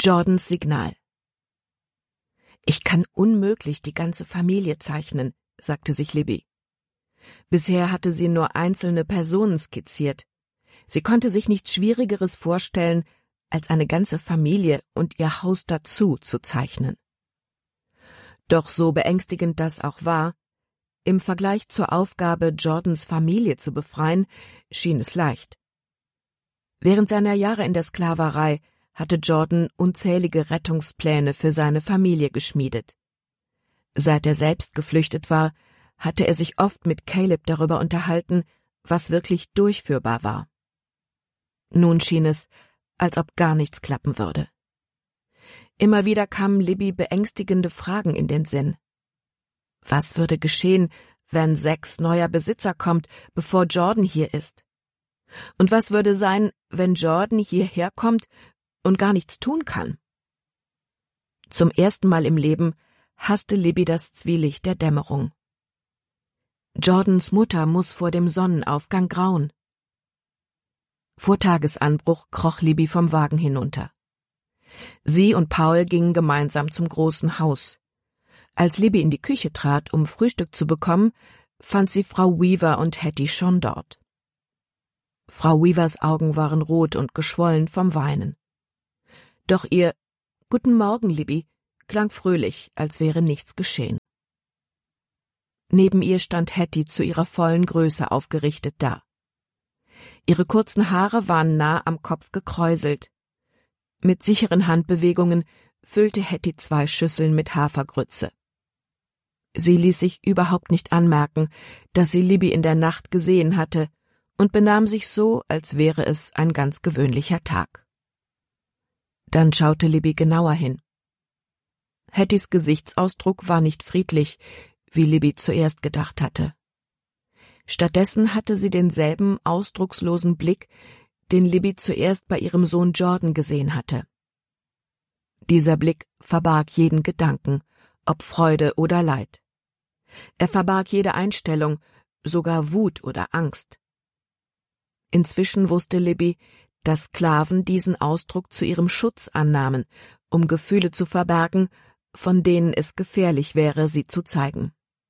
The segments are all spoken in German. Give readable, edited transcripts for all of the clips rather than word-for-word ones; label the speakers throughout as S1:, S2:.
S1: Jordans Signal. »Ich kann unmöglich die ganze Familie zeichnen«, sagte sich Libby. Bisher hatte sie nur einzelne Personen skizziert. Sie konnte sich nichts Schwierigeres vorstellen, als eine ganze Familie und ihr Haus dazu zu zeichnen. Doch so beängstigend das auch war, im Vergleich zur Aufgabe, Jordans Familie zu befreien, schien es leicht. Während seiner Jahre in der Sklaverei hatte Jordan unzählige Rettungspläne für seine Familie geschmiedet. Seit er selbst geflüchtet war, hatte er sich oft mit Caleb darüber unterhalten, was wirklich durchführbar war. Nun schien es, als ob gar nichts klappen würde. Immer wieder kamen Libby beängstigende Fragen in den Sinn. Was würde geschehen, wenn Zacks neuer Besitzer kommt, bevor Jordan hier ist? Und was würde sein, wenn Jordan hierher kommt und gar nichts tun kann? Zum ersten Mal im Leben hasste Libby das Zwielicht der Dämmerung. Jordans Mutter muss vor dem Sonnenaufgang grauen. Vor Tagesanbruch kroch Libby vom Wagen hinunter. Sie und Paul gingen gemeinsam zum großen Haus. Als Libby in die Küche trat, um Frühstück zu bekommen, fand sie Frau Weaver und Hattie schon dort. Frau Weavers Augen waren rot und geschwollen vom Weinen. Doch ihr »Guten Morgen, Libby« klang fröhlich, als wäre nichts geschehen. Neben ihr stand Hattie zu ihrer vollen Größe aufgerichtet da. Ihre kurzen Haare waren nah am Kopf gekräuselt. Mit sicheren Handbewegungen füllte Hattie 2 Schüsseln mit Hafergrütze. Sie ließ sich überhaupt nicht anmerken, dass sie Libby in der Nacht gesehen hatte, und benahm sich so, als wäre es ein ganz gewöhnlicher Tag. Dann schaute Libby genauer hin. Hatties Gesichtsausdruck war nicht friedlich, wie Libby zuerst gedacht hatte. Stattdessen hatte sie denselben ausdruckslosen Blick, den Libby zuerst bei ihrem Sohn Jordan gesehen hatte. Dieser Blick verbarg jeden Gedanken, ob Freude oder Leid. Er verbarg jede Einstellung, sogar Wut oder Angst. Inzwischen wusste Libby, dass Sklaven diesen Ausdruck zu ihrem Schutz annahmen, um Gefühle zu verbergen, von denen es gefährlich wäre, sie zu zeigen.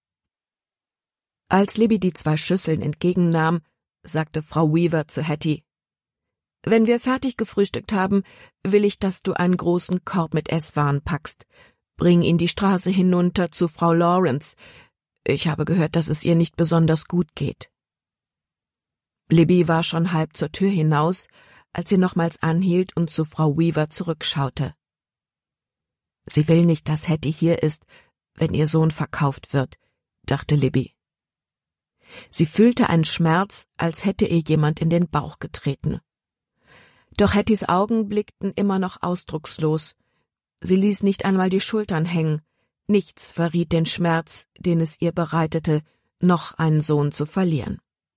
S1: Als Libby die 2 Schüsseln entgegennahm, sagte Frau Weaver zu Hattie: »Wenn wir fertig gefrühstückt haben, will ich, dass du einen großen Korb mit Esswaren packst. Bring ihn die Straße hinunter zu Frau Lawrence. Ich habe gehört, dass es ihr nicht besonders gut geht.« Libby war schon halb zur Tür hinaus, als sie nochmals anhielt und zu Frau Weaver zurückschaute. »Sie will nicht, dass Hattie hier ist, wenn ihr Sohn verkauft wird«, dachte Libby. Sie fühlte einen Schmerz, als hätte ihr jemand in den Bauch getreten. Doch Hatties Augen blickten immer noch ausdruckslos. Sie ließ nicht einmal die Schultern hängen. Nichts verriet den Schmerz, den es ihr bereitete, noch einen Sohn zu verlieren.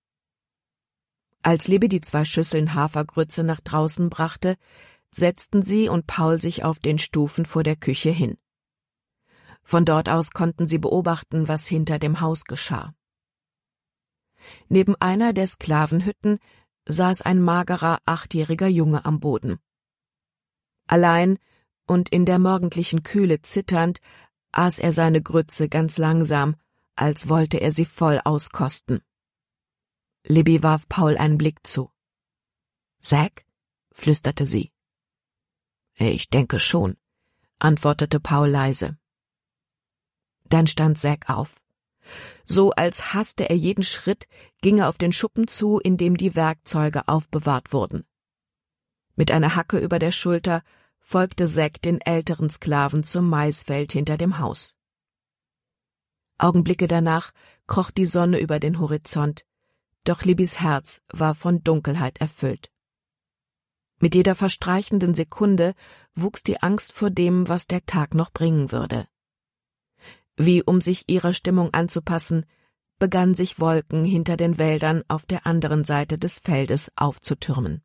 S1: Als Libby die 2 Schüsseln Hafergrütze nach draußen brachte, setzten sie und Paul sich auf den Stufen vor der Küche hin. Von dort aus konnten sie beobachten, was hinter dem Haus geschah. Neben einer der Sklavenhütten saß ein magerer 8-jähriger Junge am Boden. Allein und in der morgendlichen Kühle zitternd aß er seine Grütze ganz langsam, als wollte er sie voll auskosten. Libby warf Paul einen Blick zu. »Zack?« flüsterte sie. »Ich denke schon«, antwortete Paul leise. Dann stand Zack auf. So als hasste er jeden Schritt, ging er auf den Schuppen zu, in dem die Werkzeuge aufbewahrt wurden. Mit einer Hacke über der Schulter folgte Zack den älteren Sklaven zum Maisfeld hinter dem Haus. Augenblicke danach kroch die Sonne über den Horizont, doch Libbys Herz war von Dunkelheit erfüllt. Mit jeder verstreichenden Sekunde wuchs die Angst vor dem, was der Tag noch bringen würde. Wie um sich ihrer Stimmung anzupassen, begannen sich Wolken hinter den Wäldern auf der anderen Seite des Feldes aufzutürmen.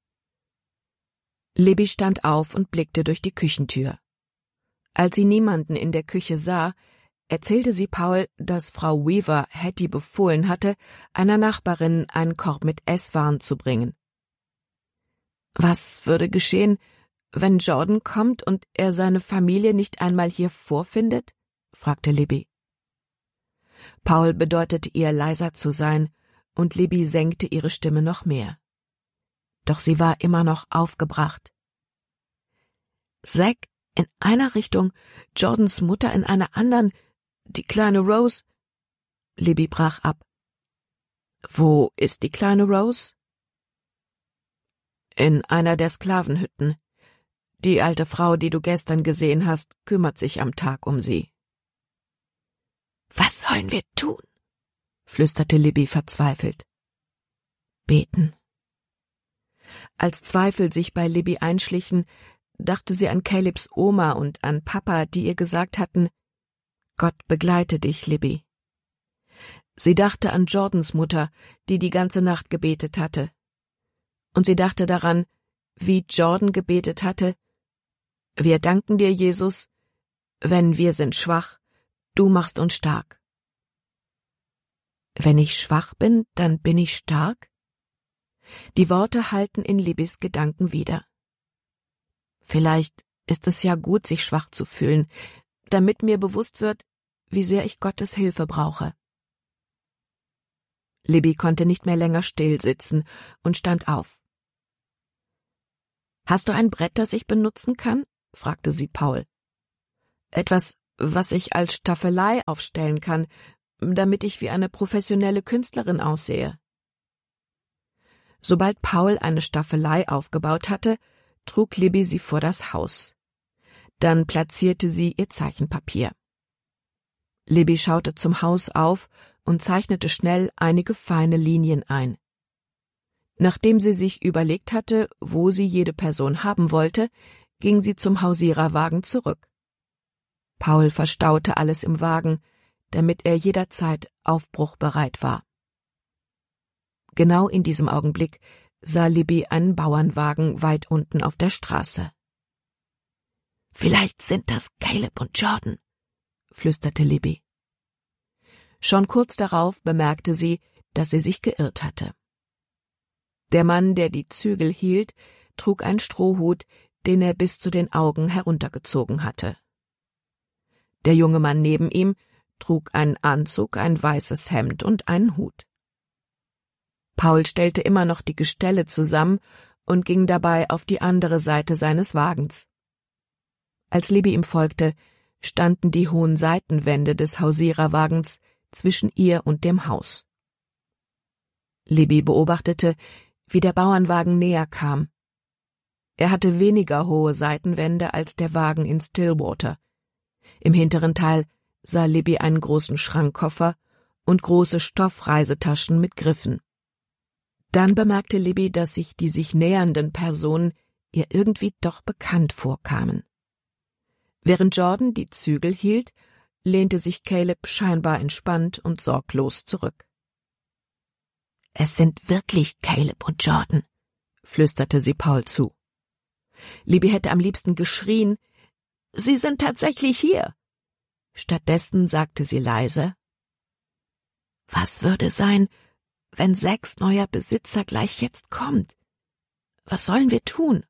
S1: Libby stand auf und blickte durch die Küchentür. Als sie niemanden in der Küche sah, erzählte sie Paul, dass Frau Weaver Hattie befohlen hatte, einer Nachbarin einen Korb mit Esswaren zu bringen. Was würde geschehen, wenn Jordan kommt und er seine Familie nicht einmal hier vorfindet?« fragte Libby. Paul bedeutete ihr, leiser zu sein, und Libby senkte ihre Stimme noch mehr. Doch sie war immer noch aufgebracht. Zack in einer Richtung, Jordans Mutter in einer anderen, die kleine Rose. Libby brach ab. »Wo ist die kleine Rose?« »In einer der Sklavenhütten. Die alte Frau, die du gestern gesehen hast, kümmert sich am Tag um sie.« »Was sollen wir tun?« flüsterte Libby verzweifelt. »Beten.« Als Zweifel sich bei Libby einschlichen, dachte sie an Calebs Oma und an Papa, die ihr gesagt hatten: »Gott begleite dich, Libby.« Sie dachte an Jordans Mutter, die die ganze Nacht gebetet hatte. Und sie dachte daran, wie Jordan gebetet hatte: »Wir danken dir, Jesus, wenn wir sind schwach, du machst uns stark.« »Wenn ich schwach bin, dann bin ich stark?« Die Worte hallten in Libbys Gedanken wieder. Vielleicht ist es ja gut, sich schwach zu fühlen, damit mir bewusst wird, wie sehr ich Gottes Hilfe brauche. Libby konnte nicht mehr länger still sitzen und stand auf. »Hast du ein Brett, das ich benutzen kann?« fragte sie Paul. »Etwas, was ich als Staffelei aufstellen kann, damit ich wie eine professionelle Künstlerin aussehe.« Sobald Paul eine Staffelei aufgebaut hatte, trug Libby sie vor das Haus. Dann platzierte sie ihr Zeichenpapier. Libby schaute zum Haus auf und zeichnete schnell einige feine Linien ein. Nachdem sie sich überlegt hatte, wo sie jede Person haben wollte, ging sie zum Hausiererwagen zurück. Paul verstaute alles im Wagen, damit er jederzeit aufbruchbereit war. Genau in diesem Augenblick sah Libby einen Bauernwagen weit unten auf der Straße. »Vielleicht sind das Caleb und Jordan«, flüsterte Libby. Schon kurz darauf bemerkte sie, dass sie sich geirrt hatte. Der Mann, der die Zügel hielt, trug einen Strohhut, den er bis zu den Augen heruntergezogen hatte. Der junge Mann neben ihm trug einen Anzug, ein weißes Hemd und einen Hut. Paul stellte immer noch die Gestelle zusammen und ging dabei auf die andere Seite seines Wagens. Als Libby ihm folgte, standen die hohen Seitenwände des Hausiererwagens zwischen ihr und dem Haus. Libby beobachtete, wie der Bauernwagen näher kam. Er hatte weniger hohe Seitenwände als der Wagen in Stillwater. Im hinteren Teil sah Libby einen großen Schrankkoffer und große Stoffreisetaschen mit Griffen. Dann bemerkte Libby, dass die sich nähernden Personen ihr irgendwie doch bekannt vorkamen. Während Jordan die Zügel hielt, lehnte sich Caleb scheinbar entspannt und sorglos zurück. »Es sind wirklich Caleb und Jordan«, flüsterte sie Paul zu. Libby hätte am liebsten geschrien: »Sie sind tatsächlich hier!« Stattdessen sagte sie leise: »Was würde sein, wenn Zacks neuer Besitzer gleich jetzt kommt? Was sollen wir tun?«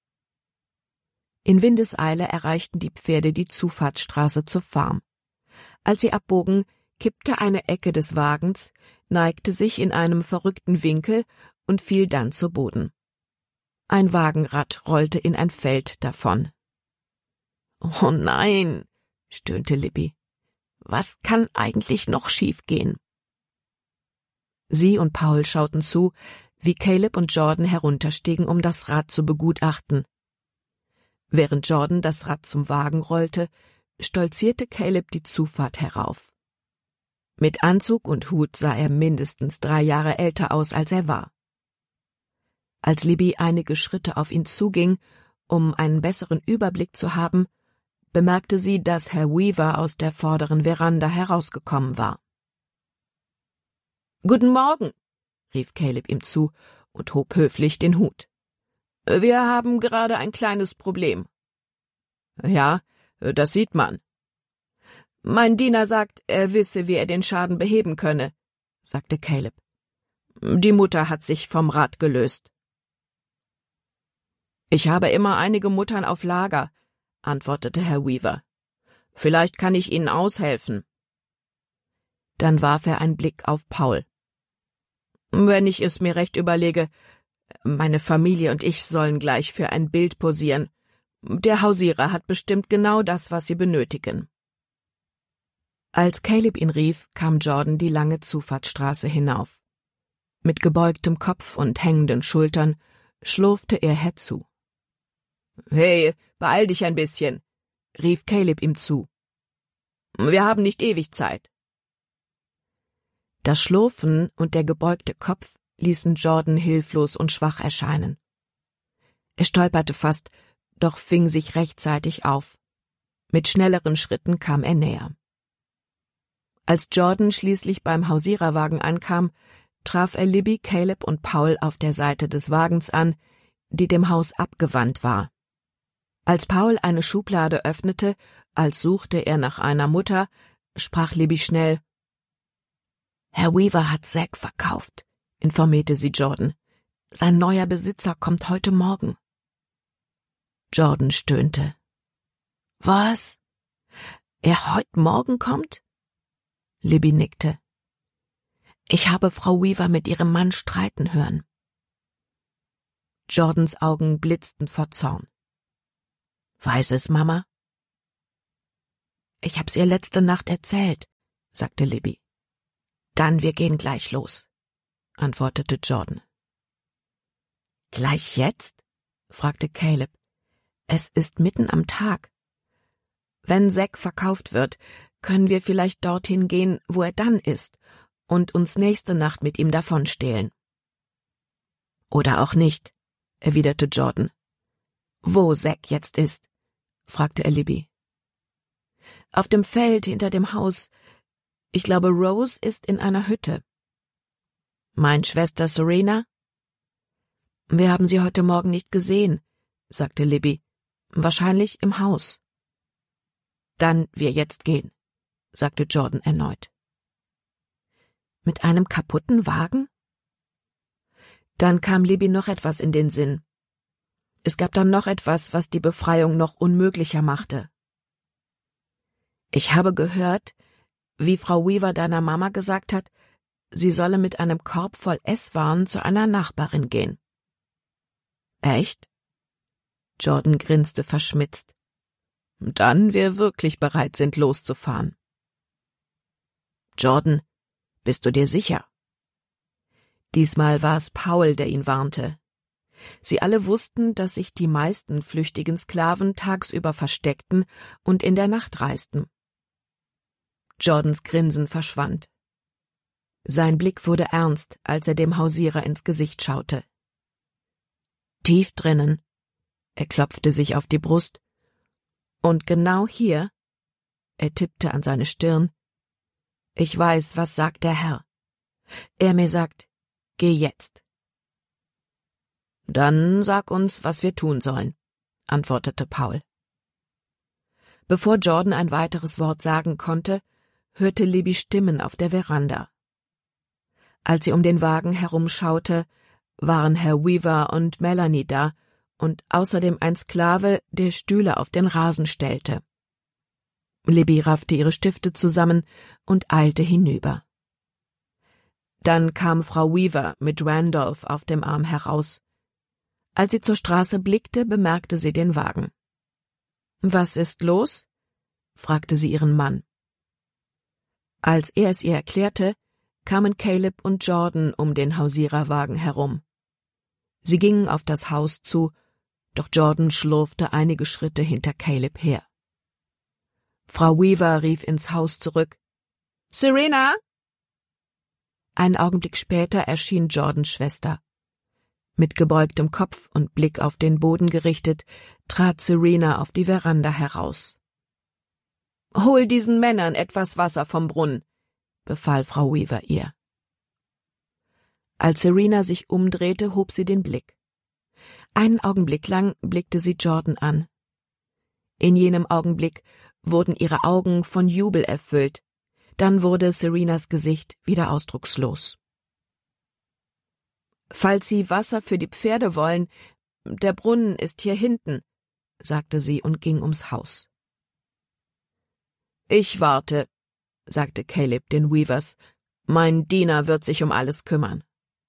S1: In Windeseile erreichten die Pferde die Zufahrtsstraße zur Farm. Als sie abbogen, kippte eine Ecke des Wagens, neigte sich in einem verrückten Winkel und fiel dann zu Boden. Ein Wagenrad rollte in ein Feld davon. »Oh nein«, stöhnte Libby. »Was kann eigentlich noch schiefgehen?« Sie und Paul schauten zu, wie Caleb und Jordan herunterstiegen, um das Rad zu begutachten. Während Jordan das Rad zum Wagen rollte, stolzierte Caleb die Zufahrt herauf. Mit Anzug und Hut sah er mindestens 3 Jahre älter aus, als er war. Als Libby einige Schritte auf ihn zuging, um einen besseren Überblick zu haben, bemerkte sie, dass Herr Weaver aus der vorderen Veranda herausgekommen war. »Guten Morgen«, rief Caleb ihm zu und hob höflich den Hut. »Wir haben gerade ein kleines Problem.« »Ja, das sieht man.« »Mein Diener sagt, er wisse, wie er den Schaden beheben könne«, sagte Caleb. »Die Mutter hat sich vom Rad gelöst.« »Ich habe immer einige Muttern auf Lager«, antwortete Herr Weaver. »Vielleicht kann ich Ihnen aushelfen.« Dann warf er einen Blick auf Paul. »Wenn ich es mir recht überlege, meine Familie und ich sollen gleich für ein Bild posieren. Der Hausierer hat bestimmt genau das, was Sie benötigen.« Als Caleb ihn rief, kam Jordan die lange Zufahrtsstraße hinauf. Mit gebeugtem Kopf und hängenden Schultern schlurfte er herzu. »Hey, beeil dich ein bisschen«, rief Caleb ihm zu. »Wir haben nicht ewig Zeit.« Das Schlurfen und der gebeugte Kopf ließen Jordan hilflos und schwach erscheinen. Er stolperte fast, doch fing sich rechtzeitig auf. Mit schnelleren Schritten kam er näher. Als Jordan schließlich beim Hausiererwagen ankam, traf er Libby, Caleb und Paul auf der Seite des Wagens an, die dem Haus abgewandt war. Als Paul eine Schublade öffnete, als suchte er nach einer Mutter, sprach Libby schnell. »Herr Weaver hat Zack verkauft«, informierte sie Jordan. »Sein neuer Besitzer kommt heute Morgen.« Jordan stöhnte. »Was? Er heute Morgen kommt?« Libby nickte. »Ich habe Frau Weaver mit ihrem Mann streiten hören.« Jordans Augen blitzten vor Zorn. »Weiß es Mama?« »Ich hab's ihr letzte Nacht erzählt«, sagte Libby. »Dann wir gehen gleich los«, antwortete Jordan. »Gleich jetzt?« fragte Caleb. »Es ist mitten am Tag. Wenn Zack verkauft wird, können wir vielleicht dorthin gehen, wo er dann ist, und uns nächste Nacht mit ihm davonstehlen.« »Oder auch nicht«, erwiderte Jordan. »Wo Zack jetzt ist?« fragte er Libby. »Auf dem Feld hinter dem Haus. Ich glaube, Rose ist in einer Hütte.« »Mein Schwester Serena?« »Wir haben sie heute Morgen nicht gesehen«, sagte Libby. »Wahrscheinlich im Haus.« »Dann wir jetzt gehen«, sagte Jordan erneut. »Mit einem kaputten Wagen?« Dann kam Libby noch etwas in den Sinn. Es gab dann noch etwas, was die Befreiung noch unmöglicher machte. »Ich habe gehört, wie Frau Weaver deiner Mama gesagt hat, sie solle mit einem Korb voll Esswaren zu einer Nachbarin gehen.« »Echt?« Jordan grinste verschmitzt. »Dann wir wirklich bereit sind, loszufahren.« »Jordan, bist du dir sicher?« Diesmal war es Paul, der ihn warnte. Sie alle wussten, dass sich die meisten flüchtigen Sklaven tagsüber versteckten und in der Nacht reisten. Jordans Grinsen verschwand. Sein Blick wurde ernst, als er dem Hausierer ins Gesicht schaute. »Tief drinnen«, er klopfte sich auf die Brust, »und genau hier«, er tippte an seine Stirn, »ich weiß, was sagt der Herr. Er mir sagt, geh jetzt.« »Dann sag uns, was wir tun sollen«, antwortete Paul. Bevor Jordan ein weiteres Wort sagen konnte, hörte Libby Stimmen auf der Veranda. Als sie um den Wagen herumschaute, waren Herr Weaver und Melanie da und außerdem ein Sklave, der Stühle auf den Rasen stellte. Libby raffte ihre Stifte zusammen und eilte hinüber. Dann kam Frau Weaver mit Randolph auf dem Arm heraus. Als sie zur Straße blickte, bemerkte sie den Wagen. »Was ist los?« fragte sie ihren Mann. Als er es ihr erklärte, kamen Caleb und Jordan um den Hausiererwagen herum. Sie gingen auf das Haus zu, doch Jordan schlurfte einige Schritte hinter Caleb her. Frau Weaver rief ins Haus zurück. »Serena!« Einen Augenblick später erschien Jordans Schwester. Mit gebeugtem Kopf und Blick auf den Boden gerichtet, trat Serena auf die Veranda heraus. »Hol diesen Männern etwas Wasser vom Brunnen«, befahl Frau Weaver ihr. Als Serena sich umdrehte, hob sie den Blick. Einen Augenblick lang blickte sie Jordan an. In jenem Augenblick wurden ihre Augen von Jubel erfüllt, dann wurde Serenas Gesicht wieder ausdruckslos. »Falls Sie Wasser für die Pferde wollen, der Brunnen ist hier hinten«, sagte sie und ging ums Haus. »Ich warte«, sagte Caleb den Weavers, »mein Diener wird sich um alles kümmern.«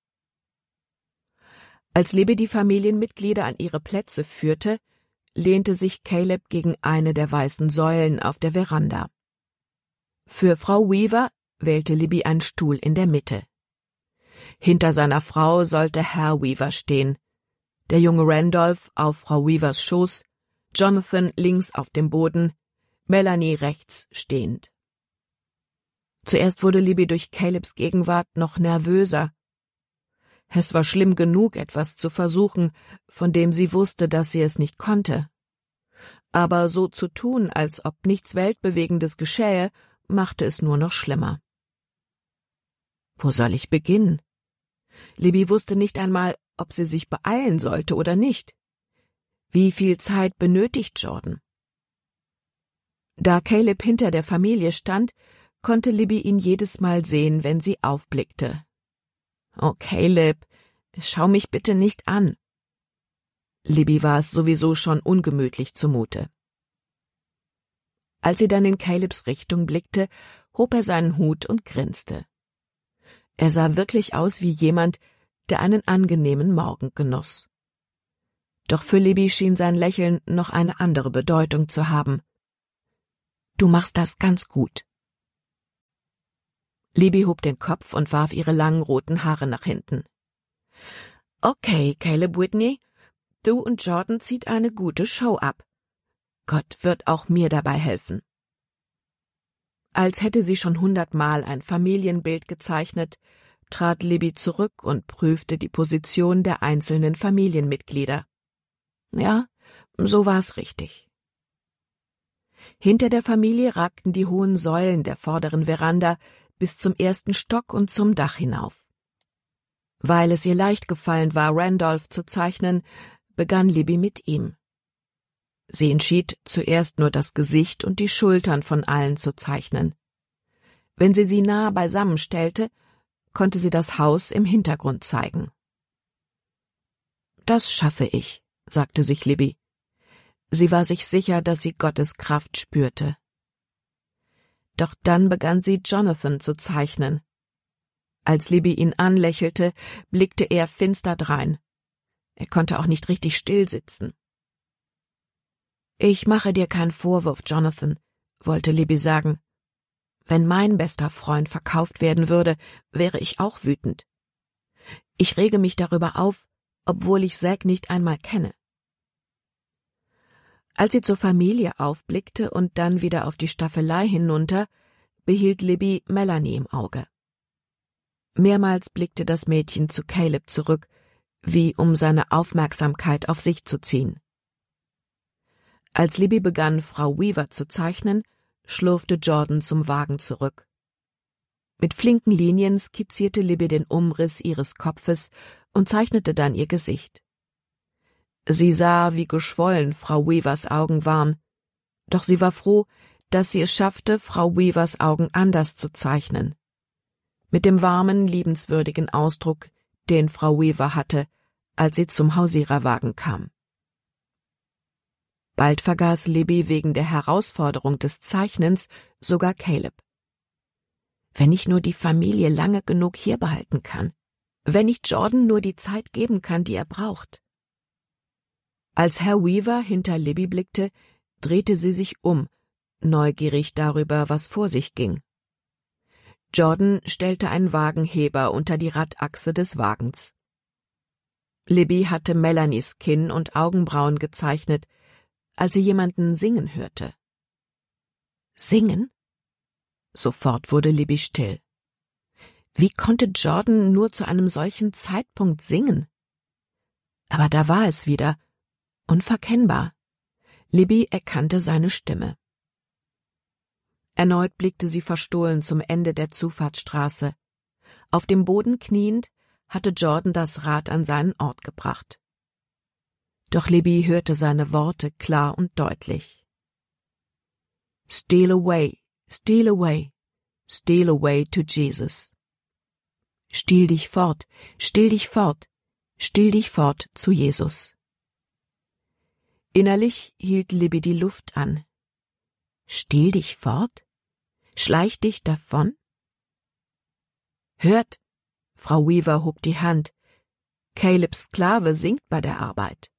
S1: Als Libby die Familienmitglieder an ihre Plätze führte, lehnte sich Caleb gegen eine der weißen Säulen auf der Veranda. Für Frau Weaver wählte Libby einen Stuhl in der Mitte. Hinter seiner Frau sollte Herr Weaver stehen, der junge Randolph auf Frau Weavers Schoß, Jonathan links auf dem Boden, Melanie rechts stehend. Zuerst wurde Libby durch Calebs Gegenwart noch nervöser. Es war schlimm genug, etwas zu versuchen, von dem sie wusste, dass sie es nicht konnte. Aber so zu tun, als ob nichts Weltbewegendes geschähe, machte es nur noch schlimmer. Wo soll ich beginnen? Libby wusste nicht einmal, ob sie sich beeilen sollte oder nicht. Wie viel Zeit benötigt Jordan? Da Caleb hinter der Familie stand, konnte Libby ihn jedes Mal sehen, wenn sie aufblickte. »Oh, Caleb, schau mich bitte nicht an.« Libby war es sowieso schon ungemütlich zumute. Als sie dann in Calebs Richtung blickte, hob er seinen Hut und grinste. Er sah wirklich aus wie jemand, der einen angenehmen Morgen genoss. Doch für Libby schien sein Lächeln noch eine andere Bedeutung zu haben. »Du machst das ganz gut.« Libby hob den Kopf und warf ihre langen roten Haare nach hinten. »Okay, Caleb Whitney, du und Jordan zieht eine gute Show ab. Gott wird auch mir dabei helfen.« Als hätte sie schon 100-mal ein Familienbild gezeichnet, trat Libby zurück und prüfte die Position der einzelnen Familienmitglieder. Ja, so war es richtig. Hinter der Familie ragten die hohen Säulen der vorderen Veranda bis zum ersten Stock und zum Dach hinauf. Weil es ihr leicht gefallen war, Randolph zu zeichnen, begann Libby mit ihm. Sie entschied, zuerst nur das Gesicht und die Schultern von allen zu zeichnen. Wenn sie nahe beisammen stellte, konnte sie das Haus im Hintergrund zeigen. »Das schaffe ich«, sagte sich Libby. Sie war sich sicher, dass sie Gottes Kraft spürte. Doch dann begann sie, Jonathan zu zeichnen. Als Libby ihn anlächelte, blickte er finster drein. Er konnte auch nicht richtig still sitzen. »Ich mache dir keinen Vorwurf, Jonathan«, wollte Libby sagen. »Wenn mein bester Freund verkauft werden würde, wäre ich auch wütend. Ich rege mich darüber auf, obwohl ich Zack nicht einmal kenne.« Als sie zur Familie aufblickte und dann wieder auf die Staffelei hinunter, behielt Libby Melanie im Auge. Mehrmals blickte das Mädchen zu Caleb zurück, wie um seine Aufmerksamkeit auf sich zu ziehen. Als Libby begann, Frau Weaver zu zeichnen, schlurfte Jordan zum Wagen zurück. Mit flinken Linien skizzierte Libby den Umriss ihres Kopfes und zeichnete dann ihr Gesicht. Sie sah, wie geschwollen Frau Weavers Augen waren, doch sie war froh, dass sie es schaffte, Frau Weavers Augen anders zu zeichnen. Mit dem warmen, liebenswürdigen Ausdruck, den Frau Weaver hatte, als sie zum Hausiererwagen kam. Bald vergaß Libby wegen der Herausforderung des Zeichnens sogar Caleb. Wenn ich nur die Familie lange genug hier behalten kann, wenn ich Jordan nur die Zeit geben kann, die er braucht. Als Herr Weaver hinter Libby blickte, drehte sie sich um, neugierig darüber, was vor sich ging. Jordan stellte einen Wagenheber unter die Radachse des Wagens. Libby hatte Melanies Kinn und Augenbrauen gezeichnet, als sie jemanden singen hörte. Singen? Sofort wurde Libby still. Wie konnte Jordan nur zu einem solchen Zeitpunkt singen? Aber da war es wieder, unverkennbar. Libby erkannte seine Stimme. Erneut blickte sie verstohlen zum Ende der Zufahrtsstraße. Auf dem Boden kniend, hatte Jordan das Rad an seinen Ort gebracht. Doch Libby hörte seine Worte klar und deutlich. Steal away, steal away, steal away to Jesus. Stiehl dich fort, stiehl dich fort, stiehl dich fort zu Jesus. Innerlich hielt Libby die Luft an. Stiehl dich fort? Schleich dich davon? Hört! Frau Weaver hob die Hand. Calebs Sklave singt bei der Arbeit.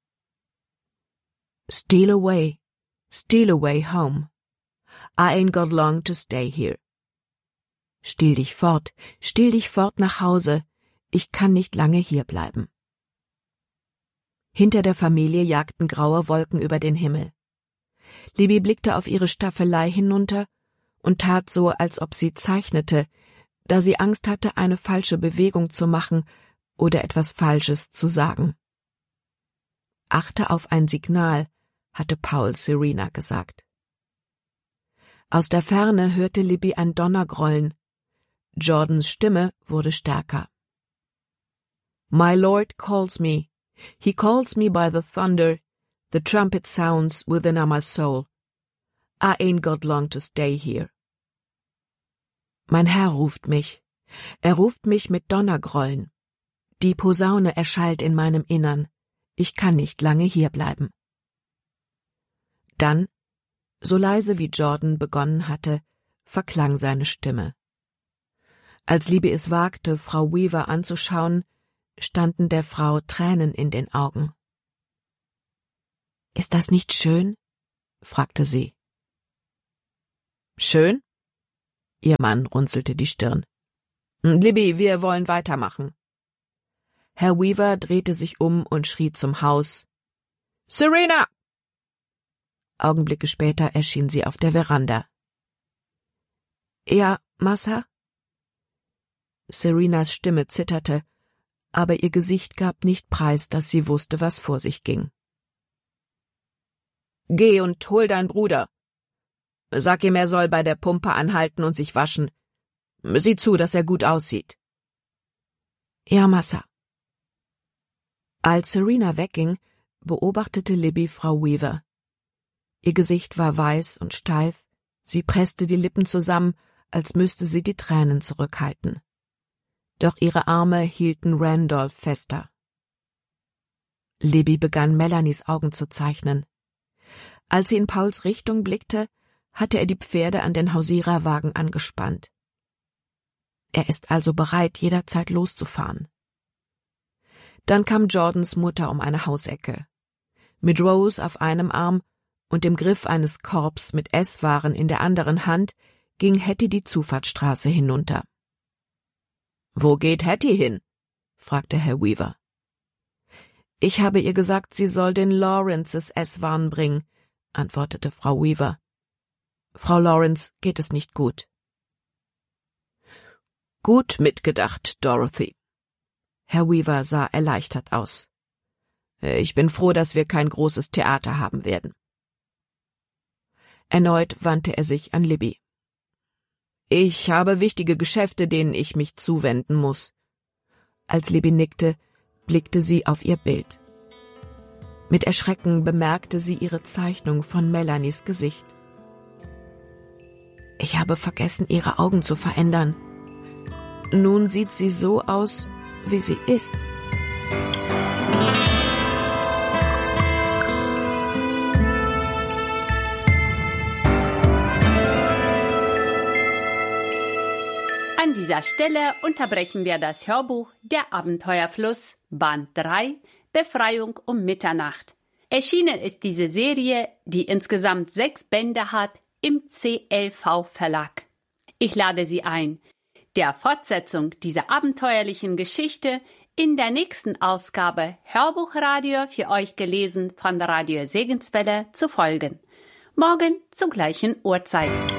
S1: Steal away home. I ain't got long to stay here. Stiehl dich fort nach Hause, ich kann nicht lange hier bleiben. Hinter der Familie jagten graue Wolken über den Himmel. Libby blickte auf ihre Staffelei hinunter und tat so, als ob sie zeichnete, da sie Angst hatte, eine falsche Bewegung zu machen oder etwas Falsches zu sagen. Achte auf ein Signal, hatte Paul Serena gesagt. Aus der Ferne hörte Libby ein Donnergrollen. Jordans Stimme wurde stärker. My Lord calls me. He calls me by the thunder. The trumpet sounds within my soul. I ain't got long to stay here. Mein Herr ruft mich. Er ruft mich mit Donnergrollen. Die Posaune erschallt in meinem Innern. Ich kann nicht lange hierbleiben. Dann, so leise wie Jordan begonnen hatte, verklang seine Stimme. Als Libby es wagte, Frau Weaver anzuschauen, standen der Frau Tränen in den Augen. »Ist das nicht schön?« fragte sie. »Schön?« Ihr Mann runzelte die Stirn. »Libby, wir wollen weitermachen.« Herr Weaver drehte sich um und schrie zum Haus. »Serena!« Augenblicke später erschien sie auf der Veranda. »Ja, Massa?« Serenas Stimme zitterte, aber ihr Gesicht gab nicht preis, dass sie wusste, was vor sich ging. »Geh und hol deinen Bruder. Sag ihm, er soll bei der Pumpe anhalten und sich waschen. Sieh zu, dass er gut aussieht.« »Ja, Massa.« Als Serena wegging, beobachtete Libby Frau Weaver. Ihr Gesicht war weiß und steif, sie presste die Lippen zusammen, als müsste sie die Tränen zurückhalten. Doch ihre Arme hielten Randolph fester. Libby begann Melanies Augen zu zeichnen. Als sie in Pauls Richtung blickte, hatte er die Pferde an den Hausiererwagen angespannt. Er ist also bereit, jederzeit loszufahren. Dann kam Jordans Mutter um eine Hausecke. Mit Rose auf einem Arm und dem Griff eines Korbs mit Esswaren in der anderen Hand ging Hattie die Zufahrtsstraße hinunter. »Wo geht Hattie hin?« fragte Herr Weaver. »Ich habe ihr gesagt, sie soll den Lawrences Esswaren bringen«, antwortete Frau Weaver. »Frau Lawrence geht es nicht gut.« »Gut mitgedacht, Dorothy.« Herr Weaver sah erleichtert aus. »Ich bin froh, dass wir kein großes Theater haben werden.« Erneut wandte er sich an Libby. »Ich habe wichtige Geschäfte, denen ich mich zuwenden muss.« Als Libby nickte, blickte sie auf ihr Bild. Mit Erschrecken bemerkte sie ihre Zeichnung von Melanies Gesicht. »Ich habe vergessen, ihre Augen zu verändern. Nun sieht sie so aus, wie sie ist.«
S2: An dieser Stelle unterbrechen wir das Hörbuch Der Abenteuerfluss, Band 3, Befreiung um Mitternacht. Erschienen ist diese Serie, die insgesamt 6 Bände hat, im CLV Verlag. Ich lade Sie ein, der Fortsetzung dieser abenteuerlichen Geschichte in der nächsten Ausgabe Hörbuchradio für euch gelesen von Radio Segenswelle zu folgen. Morgen zur gleichen Uhrzeit.